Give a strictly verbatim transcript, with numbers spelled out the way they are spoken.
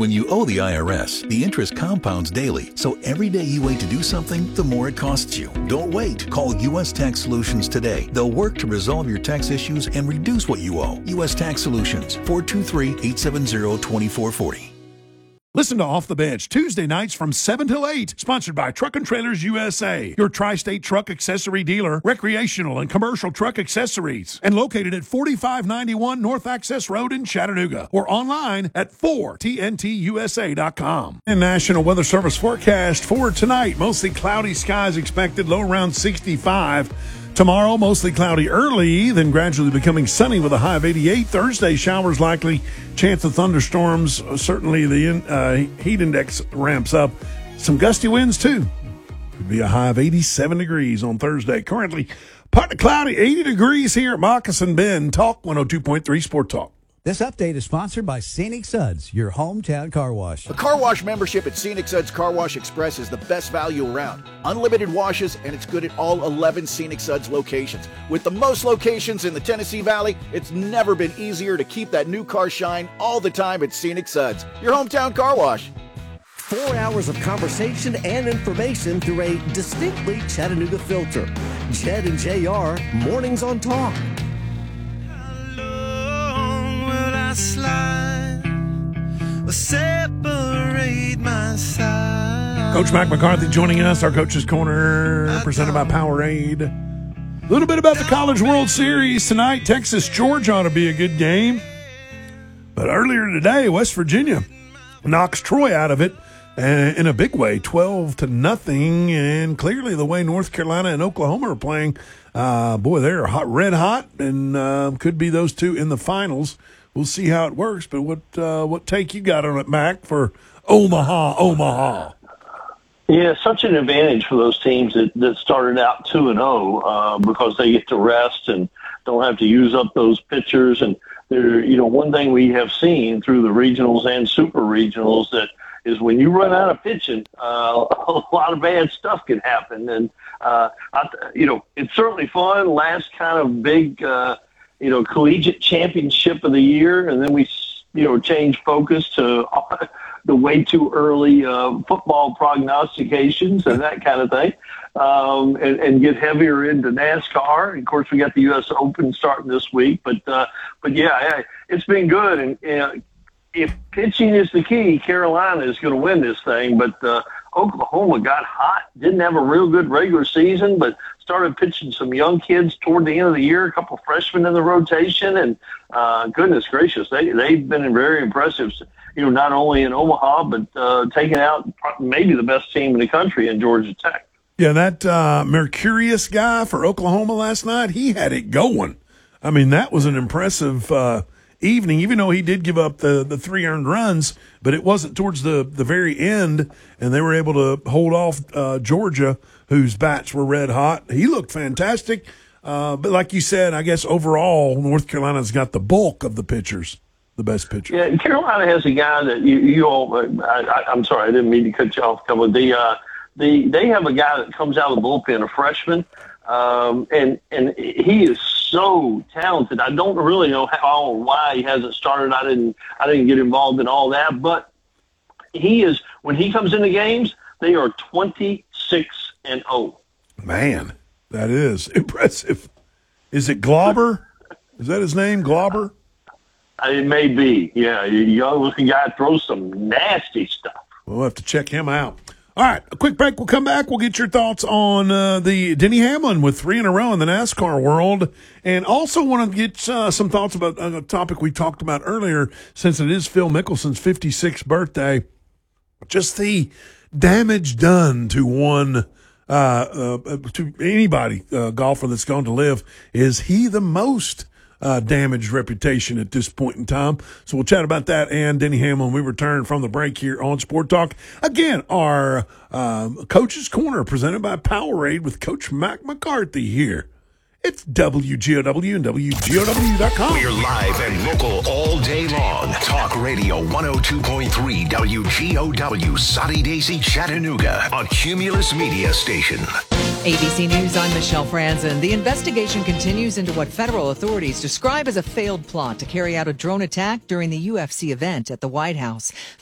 When you owe the I R S, the interest compounds daily, so every day you wait to do something, the more it costs you. Don't wait. Call U S Tax Solutions today. They'll work to resolve your tax issues and reduce what you owe. U S Tax Solutions, four two three, eight seven zero, two four four zero. Listen to Off the Bench, Tuesday nights from seven till eight, sponsored by Truck and Trailers U S A, your tri-state truck accessory dealer, recreational and commercial truck accessories, and located at forty-five ninety-one North Access Road in Chattanooga, or online at four T N T U S A dot com. And National Weather Service forecast for tonight, mostly cloudy skies expected, low around sixty-five. Tomorrow, mostly cloudy early, then gradually becoming sunny with a high of eighty-eight. Thursday, showers likely, chance of thunderstorms. Certainly, the uh, heat index ramps up. Some gusty winds, too. Could be a high of eighty-seven degrees on Thursday. Currently, partly cloudy, eighty degrees here at Moccasin Bend. Talk one oh two point three Sport Talk. This update is sponsored by Scenic Suds, your hometown car wash. A car wash membership at Scenic Suds Car Wash Express is the best value around. Unlimited washes, and it's good at all eleven Scenic Suds locations. With the most locations in the Tennessee Valley, it's never been easier to keep that new car shine all the time at Scenic Suds, your hometown car wash. Four hours of conversation and information through a distinctly Chattanooga filter. Jed and J R, Mornings on Talk. Slide or separate my side. Coach Mac McCarthy joining us, our Coach's Corner, presented by Powerade. A little bit about the College World Series tonight. Texas, Georgia ought to be a good game. But earlier today, West Virginia knocks Troy out of it in a big way, twelve to nothing. And clearly the way North Carolina and Oklahoma are playing, uh, boy, they're hot, red hot, and uh, could be those two in the finals. We'll see how it works, but what uh, what take you got on it, Mac, for Omaha, Omaha? Yeah, such an advantage for those teams that, that started out two and oh uh, because they get to rest and don't have to use up those pitchers. And there, you know, one thing we have seen through the regionals and super regionals that is when you run out of pitching, uh, a lot of bad stuff can happen. And uh, I, you know, it's certainly fun. Last kind of big. Uh, you know, collegiate championship of the year, and then we, you know, change focus to the way too early uh, football prognostications and that kind of thing, um, and, and get heavier into NASCAR. And of course, we got the U S Open starting this week, but uh, but yeah, it's been good. And uh, if pitching is the key, Carolina is going to win this thing. But uh, Oklahoma got hot, didn't have a real good regular season, but started pitching some young kids toward the end of the year, a couple freshmen in the rotation, and uh, goodness gracious, they, they've been very impressive, you know, not only in Omaha, but uh, taking out maybe the best team in the country in Georgia Tech. Yeah, that uh, Mercurius guy for Oklahoma last night, he had it going. I mean, that was an impressive uh, evening, even though he did give up the, the three earned runs, but it wasn't towards the, the very end, and they were able to hold off uh, Georgia, whose bats were red hot. He looked fantastic. Uh, but like you said, I guess overall, North Carolina's got the bulk of the pitchers, the best pitchers. Yeah, Carolina has a guy that you, you all, I, I, I'm sorry, I didn't mean to cut you off. A couple of the, uh, the, they have a guy that comes out of the bullpen, a freshman, um, and, and he is so talented. I don't really know how or why he hasn't started. I didn't, I didn't get involved in all that, but he is, when he comes into games, they are twenty-six and oh. Man, that is impressive. Is it Glauber? Is that his name, Glauber? It may be. Yeah, young-looking guy throws some nasty stuff. We'll have to check him out. All right, a quick break. We'll come back. We'll get your thoughts on uh, the Denny Hamlin with three in a row in the NASCAR world. And also want to get uh, some thoughts about a topic we talked about earlier, since it is Phil Mickelson's fifty-sixth birthday. Just the damage done to one, uh, uh, to anybody, uh, golfer that's going to live. Is he the most uh, damaged reputation at this point in time? So we'll chat about that and Denny Hamlin when we return from the break here on Sport Talk. Again, our um, Coach's Corner presented by Powerade with Coach Mac McCarthy here. It's W G O W and W G O W dot com. We're live and local all day long. Talk Radio one oh two point three W G O W, Soddy Daisy, Chattanooga, a Cumulus Media station. A B C News, I'm Michelle Franzen. The investigation continues into what federal authorities describe as a failed plot to carry out a drone attack during the U F C event at the White House.